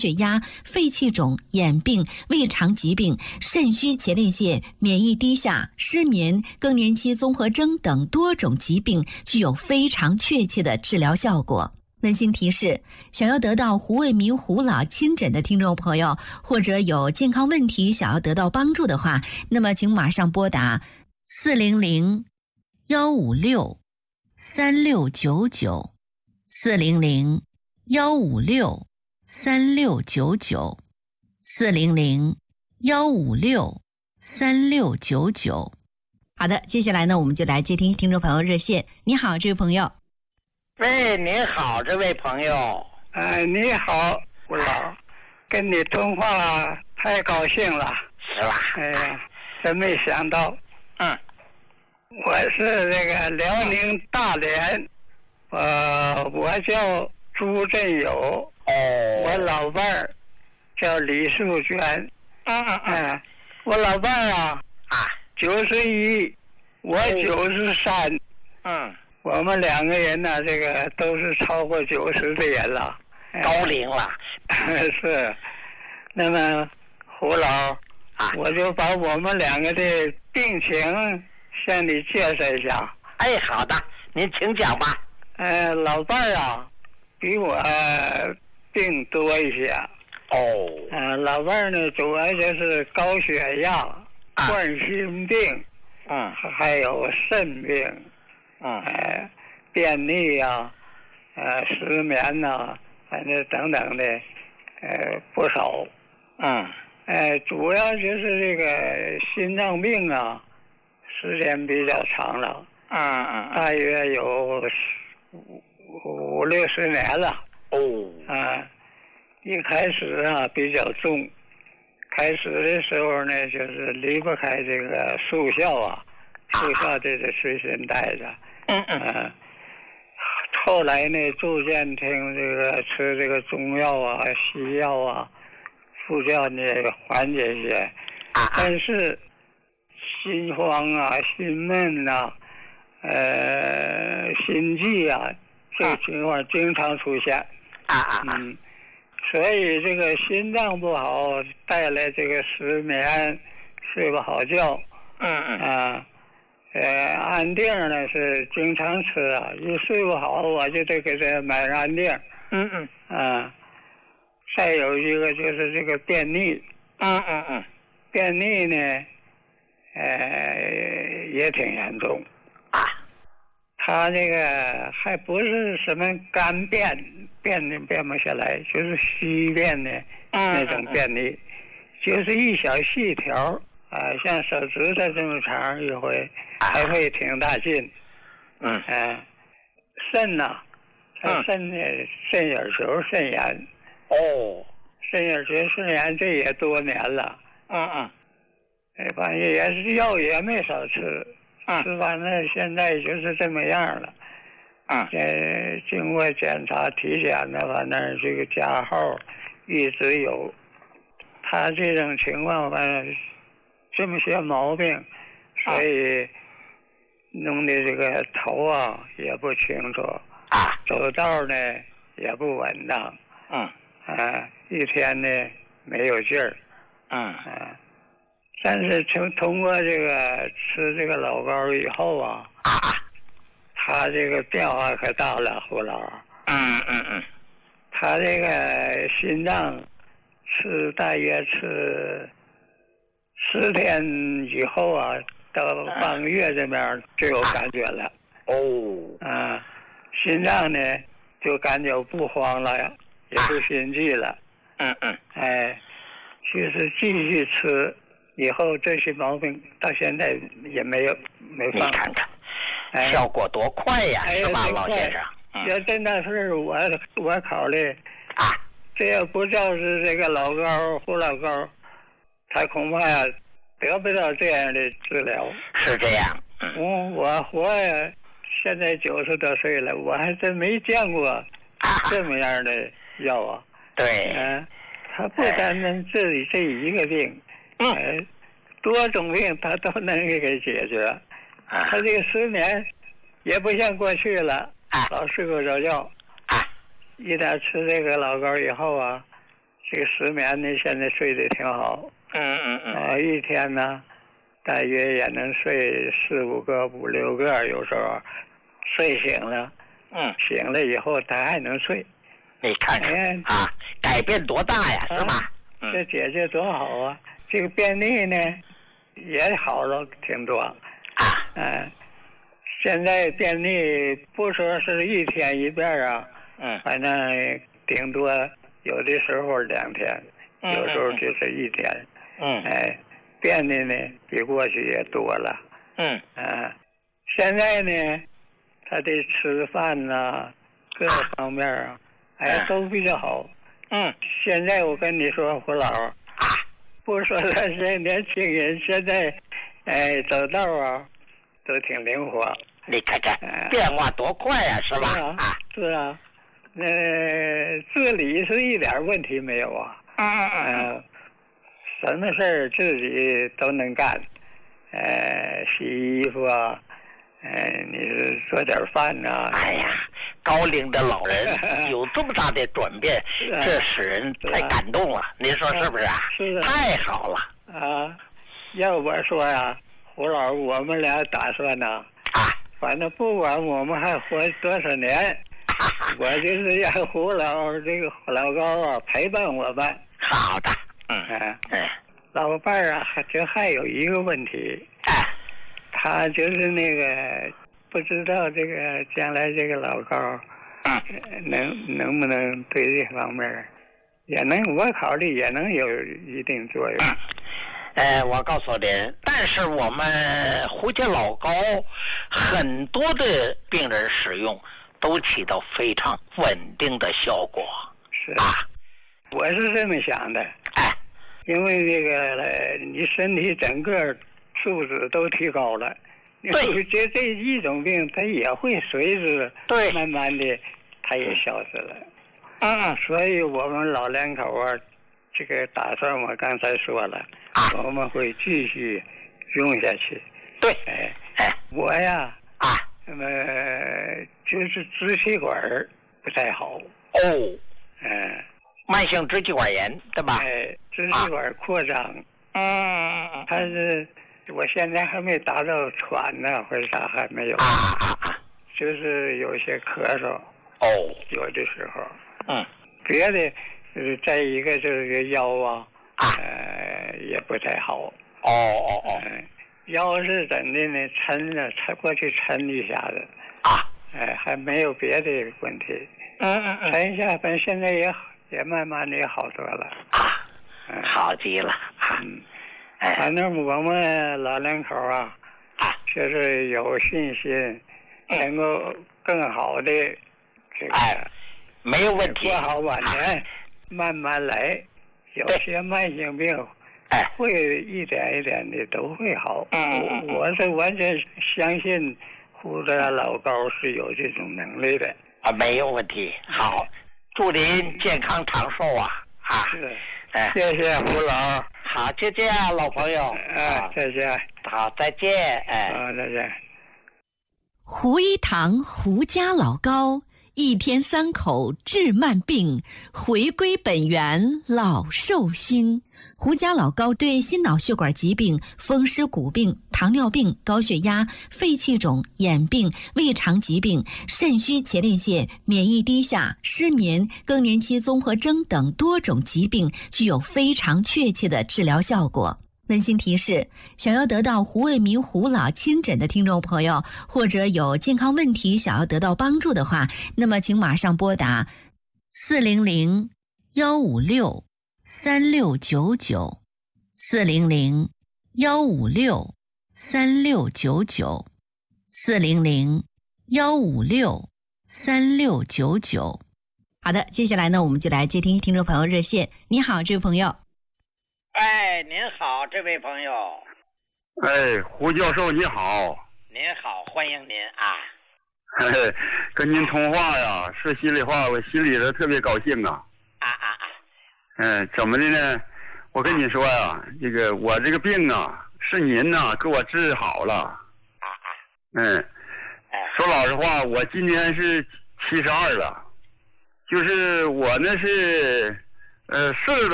血压、肺气肿、眼病、胃肠疾病、肾虚前列腺、免疫低下、失眠、更年期综合征等多种疾病，具有非常确切的治疗效果。温馨提示：想要得到胡卫民胡老亲诊的听众朋友，或者有健康问题想要得到帮助的话，那么请马上拨打400-156-3699 400-156-3699 400-156-3699。好的，接下来呢，我们就来接听听众朋友热线。你好，这位朋友。 喂，您好，这位朋友。 你好，吴老，跟你通话太高兴了， 是吧？ 哎呀，真没想到。我是这个辽宁大连，我叫朱振友，我老伴儿叫李淑娟。我老伴儿91，我93。我们两个人呢，这个都是超过90的人了， 高龄了。 是。那么胡老，我就把我们两个的病情向你介绍一下。 哎，好的，您请讲吧。 老伴儿比我病多一些。老伴儿呢，主要就是高血压、冠心病，还有肾病。便秘失眠反正等等的，不少。主要就是这个心脏病时间比较长了。大约有50-60年了。一开始比较重，开始的时候呢，就是离不开这个速效速效这个随身带着。后来呢，逐渐听这个吃这个中药西药副教呢缓解一些，但是心慌心闷心悸这个情况经常出现。所以这个心脏不好带来这个失眠，睡不好觉。安定呢是经常吃一睡不好我就得给他买安定。再有一个就是这个便秘。便秘呢也挺严重。他这个还不是什么干便不下来，就是稀便的那种便秘，就是一小细条像手指头这么长一回，还会挺大劲。肾肾眼球肾炎。肾眼球肾炎这也多年了。反正也是药也没少吃。吃完了现在就是这么样了。经过检查体检的反正这个加号一直有。他这种情况反正这么些毛病，所以弄的这个头也不清楚，走道呢也不稳当。一天呢没有劲儿。但是通过这个吃这个老膏以后他这个变化可大了，胡老。他这个心脏大约吃10天以后到半个月这边就有感觉了。心脏呢就感觉不慌了，也不心悸了。就是继续吃以后这些毛病到现在也没放。 你看看效果多快呀，是吧，老先生？ 要真的是我考虑这要不就是这个老膏胡老膏，他恐怕得不到这样的治疗。 是这样。 我活现在90多岁了，我还真没见过这么样的药对。 他不单单治理这一个病，多种病他都能给解决。他这个失眠也不像过去了，老睡不着觉。一旦吃这个老膏以后这个失眠呢，现在睡得挺好。一天呢，大约也能睡4、5个、5、6个，有时候睡醒了，醒了以后他还能睡。 你看看啊，改变多大呀，是吧？ 这姐姐多好啊！这个便秘呢，也好了挺多。现在便秘不说是一天一遍啊，反正顶多有的时候2天，有时候就是1天。便秘呢比过去也多了。现在呢，他的吃饭呐，各方面啊，都比较好。现在我跟你说，胡老，不说他是年轻人，现在走道啊都挺灵活。 你看看变化多快呀，是吧？ 是啊，自理是一点问题没有啊。什么事儿自己都能干，洗衣服啊，你是做点饭呐。 哎呀，高龄的老人有这么大的转变，这使人太感动了。您说是不是啊？ 是太好了。 要我说呀，胡老，我们俩打算呢，反正不管我们还活多少年，我就是让胡老这个老高啊陪伴我们。 好的。 老伴儿啊，还有一个问题，他就是那个不知道这个将来这个老高，能不能对这方面也能，我考虑也能有一定作用。 我告诉您，但是我们胡家老高很多的病人使用都起到非常稳定的效果。 是我是这么想的。因为这个你身体整个素质都提高了，对，这一种病它也会随之慢慢的它也消失了。所以我们老两口啊，这个打算我刚才说了，我们会继续用下去。 对， 我呀就是支气管不太好。 慢性支气管炎，对吧？ 支气管扩张。它是我现在还没达到喘呢，或者啥还没有。就是有些咳嗽。有的时候。别的再一个就是腰啊，也不太好。腰是怎的呢？抻过去抻一下子。还没有别的问题。抻一下，反正现在也慢慢的也好多了。 好极了。 反正我们老两口啊，就是有信心能够更好的这个没有问题， 过好晚年，慢慢来。有些慢性病会一点一点的都会好。我是完全相信胡家老高是有这种能力的。 没有问题。好，祝您健康长寿啊！ 谢谢胡老。 好，就这样，老朋友。 再见。 好，再见。 再见。 胡一堂胡家老高，一天3口治慢病，回归本源老寿星。胡家老高对心脑血管疾病、风湿骨病、糖尿病、高血压、肺气肿、眼病、胃肠疾病、肾虚前列腺、免疫低下、失眠、更年期综合征等多种疾病具有非常确切的治疗效果。温馨提示：想要得到胡卫民胡老亲诊的听众朋友，或者有健康问题想要得到帮助的话，那么请马上拨打400-156-3699 400-156-3699 400-156-3699。好的，接下来呢，我们就来接听听众朋友热线。你好，这位朋友。 您好，这位朋友。 胡教授你好。 您好，欢迎您啊。 跟您通话呀，说心里话，我心里头特别高兴啊。怎么的呢？我跟你说呀，我这个病啊，是您呐给我治好了。说老实话，我今年是72了，就是我呢是 40